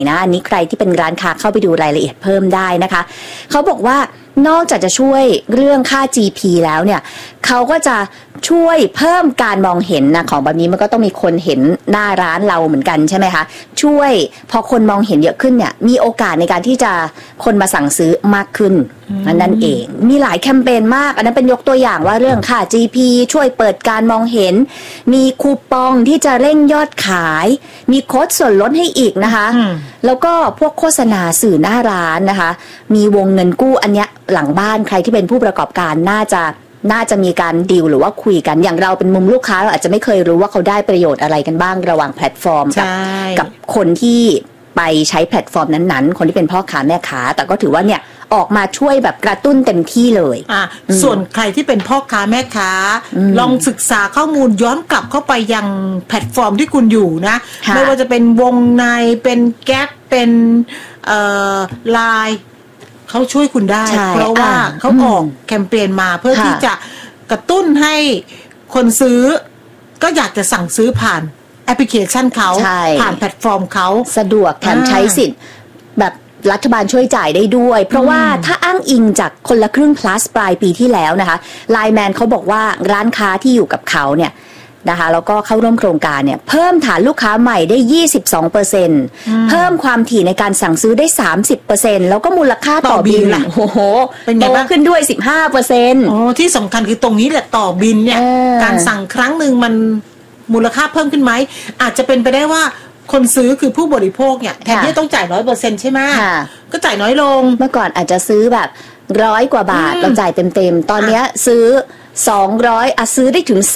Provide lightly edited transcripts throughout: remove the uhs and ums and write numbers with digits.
นะอันนี้ใครที่เป็นร้านค้าเข้าไปดูรายละเอียดเพิ่มได้นะคะเขาบอกว่านอกจากจะช่วยเรื่องค่า GP แล้วเนี่ยเขาก็จะช่วยเพิ่มการมองเห็นนะของแบบนี้มันก็ต้องมีคนเห็นหน้าร้านเราเหมือนกันใช่ไหมคะช่วยพอคนมองเห็นเยอะขึ้นเนี่ยมีโอกาสในการที่จะคนมาสั่งซื้อมากขึ้นนั่นเองมีหลายแคมเปญมากอันนั้นเป็นยกตัวอย่างว่าเรื่องค่า GP ช่วยเปิดการมองเห็นมีคูปองที่จะเร่งยอดขายมีโค้ดส่วนลดให้อีกนะคะแล้วก็พวกโฆษณาสื่อหน้าร้านนะคะมีวงเงินกู้อันเนี้ยหลังบ้านใครที่เป็นผู้ประกอบการน่าจะมีการดีลหรือว่าคุยกันอย่างเราเป็นมุมลูกค้าเราอาจจะไม่เคยรู้ว่าเขาได้ประโยชน์อะไรกันบ้างระหว่างแพลตฟอร์มกับคนที่ไปใช้แพลตฟอร์มนั้นๆคนที่เป็นพ่อค้าแม่ค้าแต่ก็ถือว่าเนี่ยออกมาช่วยแบบกระตุ้นเต็มที่เลยส่วนใครที่เป็นพ่อค้าแม่ค้าลองศึกษาข้อมูลย้อนกลับเข้าไปยังแพลตฟอร์มที่คุณอยู่นะไม่ว่าจะเป็นวงในเป็นแก๊ปเป็นไลน์เขาช่วยคุณได้เพราะว่าเขาออกแคมเปญมาเพื่อที่จะกระตุ้นให้คนซื้อก็อยากจะสั่งซื้อผ่านแอปพลิเคชันเขาผ่านแพลตฟอร์มเขาสะดวกแถมใช้สิทธิ์แบบรัฐบาลช่วยจ่ายได้ด้วยเพราะว่าถ้าอ้างอิงจากคนละครึ่ง plus ปลายปีที่แล้วนะคะไลน์แมนเขาบอกว่าร้านค้าที่อยู่กับเขาเนี่ยนะคะแล้วก็เข้าร่วมโครงการเนี่ยเพิ่มฐานลูกค้าใหม่ได้ 22% เพิ่มความถี่ในการสั่งซื้อได้ 30% แล้วก็มูลค่าต่อบินโอ้โหโตขึ้นด้วย 15% อ๋อที่สำคัญคือตรงนี้แหละต่อบินเนี่ยการสั่งครั้งหนึ่งมันมูลค่าเพิ่มขึ้นไหมอาจจะเป็นไปได้ว่าคนซื้อคือผู้บริโภคเนี่ยแทนที่ต้องจ่าย 100% ใช่ไหมก็จ่ายน้อยลงเมื่อก่อนอาจจะซื้อแบบ100 กว่าบาทเราจ่ายเต็มๆตอนนี้ซื้อ200ซื้อได้ถึง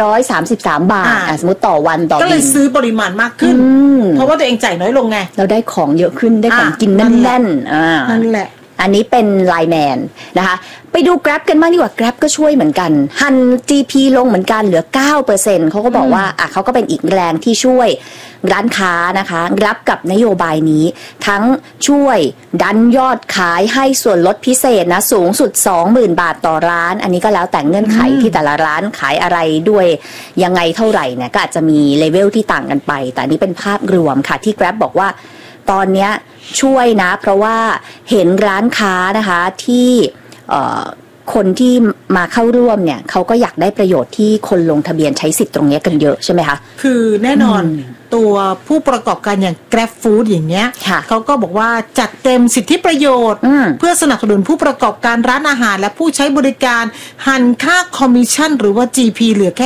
333 บาทสมมติต่อวันต่อบินก็เลยซื้อปริมาณมากขึ้นเพราะว่าตัวเองจ่ายน้อยลงไงเราได้ของเยอะขึ้นได้ของกินแน่นๆนั่นแหละอันนี้เป็นไลน์แมนนะคะไปดู Grab กันบ้างดีกว่า Grab ก็ช่วยเหมือนกันหัน GP ลงเหมือนกันเหลือ 9% เขาก็บอกว่าเขาก็เป็นอีกแรงที่ช่วยร้านค้านะคะรับกับนโยบายนี้ทั้งช่วยดันยอดขายให้ส่วนลดพิเศษนะสูงสุด 20,000 บาทต่อร้านอันนี้ก็แล้วแต่เงื่อนไขที่แต่ละร้านขายอะไรด้วยยังไงเท่าไหร่เนี่ยก็อาจจะมีเลเวลที่ต่างกันไปแต่อันนี้เป็นภาพรวมค่ะที่ Grab บอกว่าตอนนี้ช่วยนะเพราะว่าเห็นร้านค้านะคะที่คนที่มาเข้าร่วมเนี่ยเขาก็อยากได้ประโยชน์ที่คนลงทะเบียนใช้สิทธิ์ตรงนี้กันเยอะใช่ไหมคะคือแน่นอนตัวผู้ประกอบการอย่าง Grab Food อย่างเงี้ยเขาก็บอกว่าจัดเต็มสิทธิประโยชน์เพื่อสนับสนุนผู้ประกอบการร้านอาหารและผู้ใช้บริการหันค่าคอมมิชชั่นหรือว่า GP เหลือแค่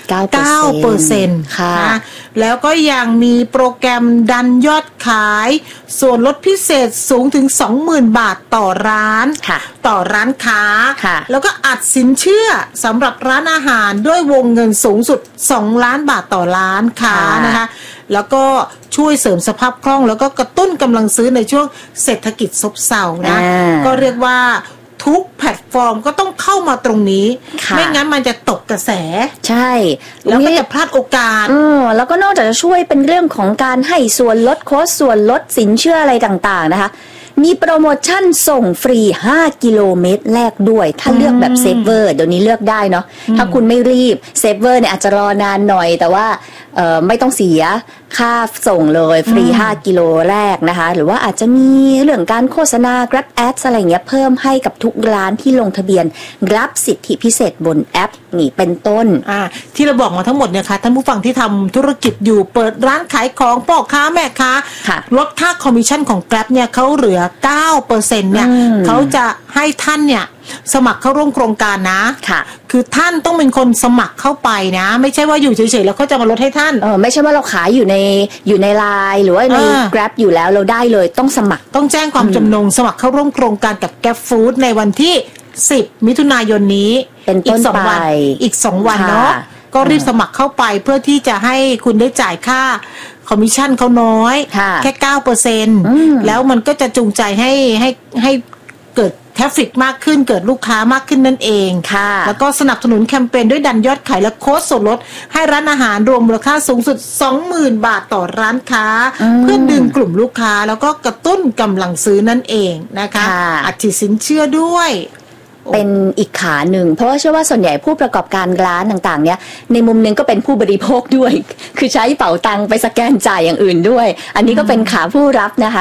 9% ค่ะนะแล้วก็ยังมีโปรแกรมดันยอดขายส่วนลดพิเศษสูงถึง 20,000 บาทต่อร้านต่อร้านค้าแล้วก็อัดสินเชื่อสำหรับร้านอาหารด้วยวงเงินสูงสุด2 ล้านบาทต่อร้านค้านะคะแล้วก็ช่วยเสริมสภาพคล่องแล้วก็กระตุ้นกำลังซื้อในช่วงเศรษฐกิจซบเซานะก็เรียกว่าทุกแพลตฟอร์มก็ต้องเข้ามาตรงนี้ไม่งั้นมันจะตกกระแสใช่แล้วก็จะพลาดโอกาสแล้วก็นอกจากจะช่วยเป็นเรื่องของการให้ส่วนลดโค้ดส่วนลดสินเชื่ออะไรต่างๆนะคะมีโปรโมชั่นส่งฟรี5 กิโลเมตรแรกด้วยถ้าเลือกแบบเซฟเวอร์เดี๋ยวนี้เลือกได้เนาะถ้าคุณไม่รีบเซฟเวอร์เนี่ยอาจจะรอนานหน่อยแต่ว่าไม่ต้องเสียค่าส่งเลยฟรี5 กิโลแรกนะคะหรือว่าอาจจะมีเรื่องการโฆษณา Grab Ads อะไรเงี้ยเพิ่มให้กับทุกร้านที่ลงทะเบียนรับสิทธิพิเศษบนแอปนี่เป็นต้นที่เราบอกมาทั้งหมดเนี่ยค่ะท่านผู้ฟังที่ทำธุรกิจอยู่เปิดร้านขายของพ่อค้าแม่ค้าลดค่าคอมมิชชั่นของ Grab เนี่ยเขาเหลือ 9% เนี่ยเขาจะให้ท่านเนี่ยสมัครเข้าร่วมโครงการนะคือท่านต้องเป็นคนสมัครเข้าไปนะไม่ใช่ว่าอยู่เฉยๆแล้วเขาจะมาลดให้ท่านไม่ใช่ว่าเราขายอยู่ในไลน์หรือว่าใน Grab อยู่แล้วเราได้เลยต้องสมัครต้องแจ้งความจำนงสมัครเข้าร่วมโครงการกับ Grab Food ในวันที่10 มิถุนายนนี้เป็นต้นไปอีก 2 วันเนาะก็รีบสมัครเข้าไปเพื่อที่จะให้คุณได้จ่ายค่าคอมมิชชั่นเขาน้อยแค่ 9% แล้วมันก็จะจูงใจให้เกิดทราฟฟิกมากขึ้นเกิดลูกค้ามากขึ้นนั่นเองแล้วก็สนับสนุนแคมเปญด้วยดันยอดขายและโค้ดส่วนลดให้ร้านอาหารรวมมูลค่าสูงสุด 20,000 บาทต่อร้านค้าเพื่อดึงกลุ่มลูกค้าแล้วก็กระตุ้นกำลังซื้อนั่นเองนะคะอัดฉีดสินเชื่อด้วยเป็นอีกขาหนึ่งเพราะว่าเชื่อว่าส่วนใหญ่ผู้ประกอบการร้านต่างๆเนี่ยในมุมนึงก็เป็นผู้บริโภคด้วยคือใช้เป๋าตังค์ไปสแกนจ่ายอย่างอื่นด้วยอันนี้ก็เป็นขาผู้รับนะคะ